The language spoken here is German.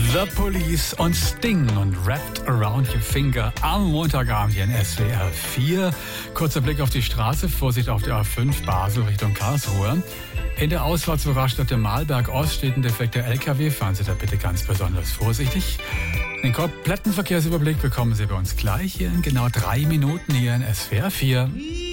The Police und Sting und Wrapped Around Your Finger am Montagabend hier in SWR 4. Kurzer Blick auf die Straße, Vorsicht auf der A5 Basel Richtung Karlsruhe. In der Ausfahrt zur Raststätte Mahlberg Ost steht ein defekter LKW. Fahren Sie da bitte ganz besonders vorsichtig. Den kompletten Verkehrsüberblick bekommen Sie bei uns gleich hier in genau 3 Minuten hier in SWR 4.